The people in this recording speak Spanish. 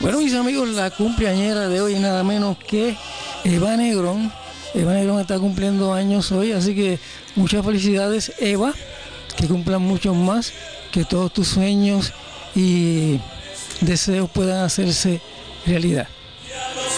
Bueno, mis amigos, la cumpleañera de hoy es nada menos que Eva Negrón. Eva Negrón está cumpliendo años hoy, así que muchas felicidades, Eva, que cumplan muchos más, que todos tus sueños y deseos puedan hacerse realidad.